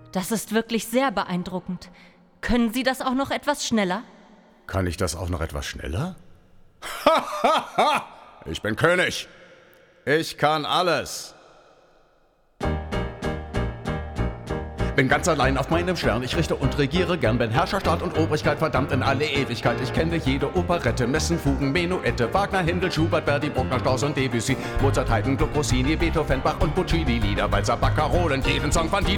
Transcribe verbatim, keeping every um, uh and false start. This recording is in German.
Das ist wirklich sehr beeindruckend. Können Sie das auch noch etwas schneller? Kann ich das auch noch etwas schneller? Ha, ha, ha! Ich bin König. Ich kann alles. Bin ganz allein auf meinem Stern, ich richte und regiere gern, bin Herrscher, Staat und Obrigkeit, verdammt in alle Ewigkeit. Ich kenne jede Operette, Messen, Fugen, Menuette, Wagner, Händel, Schubert, Verdi, Bruckner, Strauss und Debussy, Mozart, Haydn, Gluck, Rossini, Beethoven, Bach und Puccini, Lieder, Walzer, Baccarolen, jeden Song von Dino